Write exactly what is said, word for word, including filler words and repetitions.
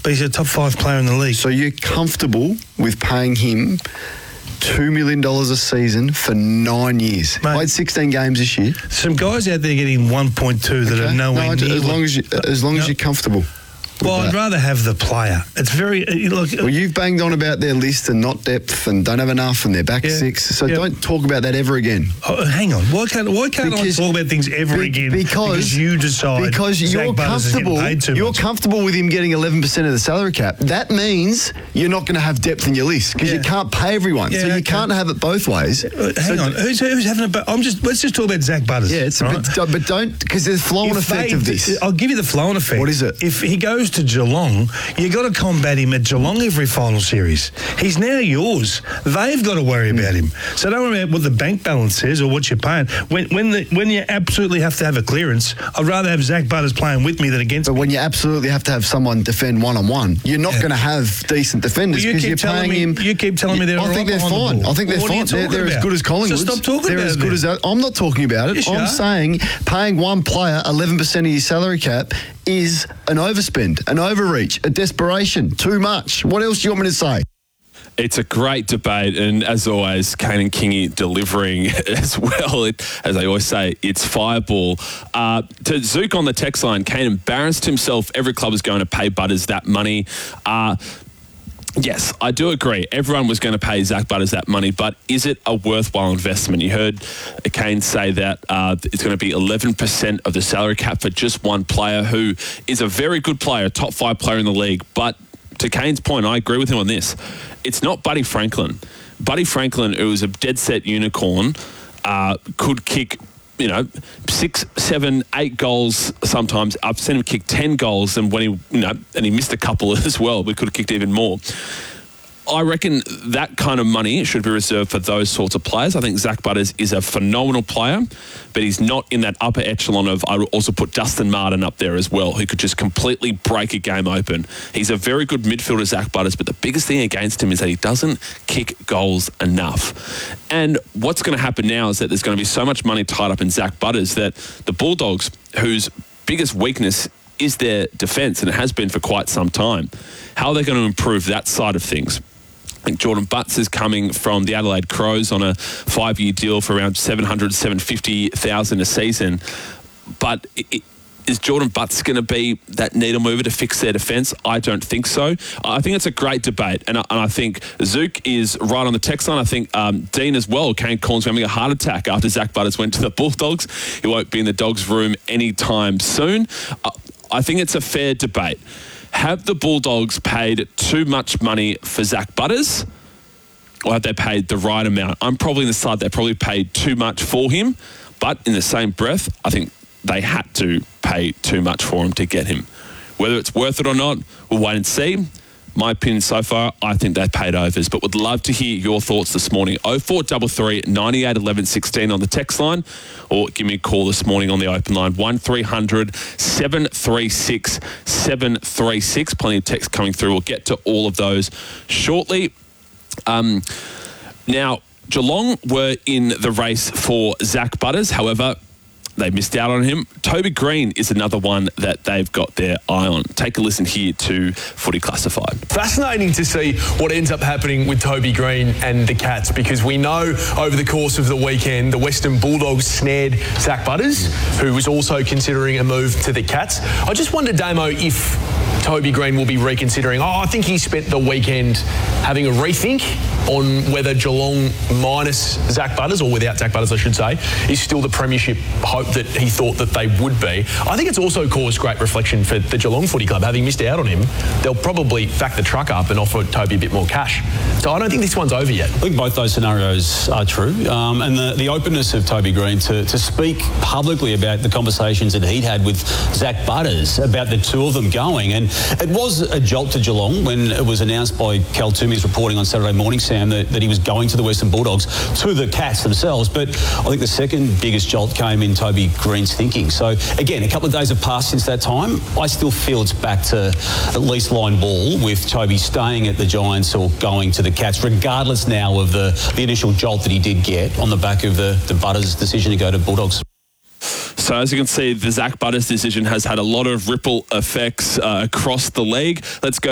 but he's a top five player in the league. So you're comfortable with paying him two million dollars a season for nine years? Mate, played sixteen games this year. Some guys out there getting one point two that Okay. are nowhere no, near. as long as you, as long no. as you're comfortable. Well, I'd that. rather have the player. It's very uh, look. Well, you've banged on about their list and not depth and don't have enough and they're back Yeah. six. So Yeah. don't talk about that ever again. Oh, hang on. Why can't Why can't Because- I talk about things ever Be- again? because- you decide. Because Zach you're Butters is getting comfortable. paid too You're much. comfortable with him getting eleven percent of the salary cap. That means you're not going to have depth in your list because Yeah. you can't pay everyone. Yeah, so you okay. can't have it both ways. Uh, hang So- on. Who's, who's having a? bu- I'm just. Let's just talk about Zach Butters. Yeah, it's a right? bit, but don't because there's flow-on If effect they- of this. I'll give you the flow-on effect. What is it? If he goes to Geelong, you got to combat him at Geelong every final series. He's now yours. They've got to worry about him. So don't worry about what the bank balance says or what you're paying. When when the, when you absolutely have to have a clearance, I'd rather have Zach Butters playing with me than against But me. when you absolutely have to have someone defend one-on-one, you're not Yeah. going to have decent defenders Well, you because keep you're telling paying me- him. you keep telling me they're I all think right they're behind the fine. ball. I think Well, they're what are you fine. They're, talking they're as about? good as Collingwood. So stop talking they're about as it good then. as that. I'm not talking about it. Yes, you I'm are. saying paying one player eleven percent of your salary cap is an overspend, an overreach, a desperation, too much. What else do you want me to say? It's a great debate, and as always, Kane and Kingy delivering as well. It, as I always say, it's fireball. Uh, to Zook on the text line, Kane embarrassed himself. Every club is going to pay Butters that money. Uh, yes, I do agree. Everyone was going to pay Zach Butters that money, but is it a worthwhile investment? You heard Kane say that uh, it's going to be eleven percent of the salary cap for just one player who is a very good player, top five player in the league, but to Kane's point, I agree with him on this. It's not Buddy Franklin. Buddy Franklin, who was a dead set unicorn, uh, could kick, you know, six, seven, eight goals sometimes. I've seen him kick ten goals, and when he, you know, and he missed a couple as well. We could have kicked even more. I reckon that kind of money should be reserved for those sorts of players. I think Zach Butters is a phenomenal player, but he's not in that upper echelon of, I would also put Dustin Martin up there as well, who could just completely break a game open. He's a very good midfielder, Zach Butters, but the biggest thing against him is that he doesn't kick goals enough. And what's going to happen now is that there's going to be so much money tied up in Zach Butters that the Bulldogs, whose biggest weakness is their defence, and it has been for quite some time, how are they going to improve that side of things? I think Jordan Butts is coming from the Adelaide Crows on a five-year deal for around seven hundred, seven hundred fifty thousand a season. But it, is Jordan Butts going to be that needle mover to fix their defence? I don't think so. I think it's a great debate, and I, and I think Zook is right on the text line. I think um, Dean as well. Kane Collins having a heart attack after Zach Butters went to the Bulldogs. He won't be in the Dogs' room anytime soon. Uh, I think it's a fair debate. Have the Bulldogs paid too much money for Zach Butters, or have they paid the right amount? I'm probably in the side they probably paid too much for him, but in the same breath, I think they had to pay too much for him to get him. Whether it's worth it or not, we'll wait and see. My opinion so far, I think they paid overs, but would love to hear your thoughts this morning. oh four three three, nine eight, one one one six on the text line, or give me a call this morning on the open line, one three hundred, seven three six, seven three six. Plenty of text coming through. We'll get to all of those shortly. Um, now, Geelong were in the race for Zach Butters. However, they missed out on him. Toby Green is another one that they've got their eye on. Take a listen here to Footy Classified. Fascinating to see what ends up happening with Toby Green and the Cats, because we know over the course of the weekend the Western Bulldogs snared Zach Butters, who was also considering a move to the Cats. I just wonder, Damo, if Toby Green will be reconsidering. Oh, I think he spent the weekend having a rethink on whether Geelong minus Zach Butters, or without Zach Butters I should say, is still the premiership hope that he thought that they would be. I think it's also caused great reflection for the Geelong Footy Club. Having missed out on him, they'll probably back the truck up and offer Toby a bit more cash. So I don't think this one's over yet. I think both those scenarios are true. Um, and the, the openness of Toby Green to, to speak publicly about the conversations that he'd had with Zach Butters about the two of them going. And it was a jolt to Geelong when it was announced by Cal Toomey's reporting on Saturday morning, Sam, that, that he was going to the Western Bulldogs, to the Cats themselves. But I think the second biggest jolt came in Toby Green's thinking. So, again, a couple of days have passed since that time. I still feel it's back to at least line ball with Toby staying at the Giants or going to the Cats, regardless now of the, the initial jolt that he did get on the back of the, the Butters decision to go to Bulldogs. So as you can see, the Zach Butters decision has had a lot of ripple effects uh, across the league. Let's go